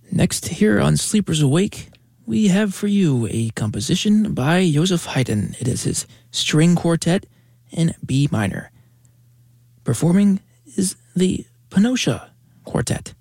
Next, here on Sleepers Awake, we have for you a composition by Joseph Haydn. It is his string quartet in B minor. Performing is the Panocha Quartet.